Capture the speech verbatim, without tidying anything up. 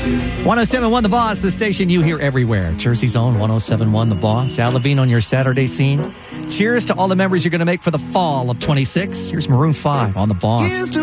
one oh seven point one The Boss, the station you hear everywhere. Jersey's own one oh seven point one The Boss. Al Levine on your Saturday scene. Cheers to all the memories you're going to make for the fall of twenty-six. Here's Maroon five on The Boss.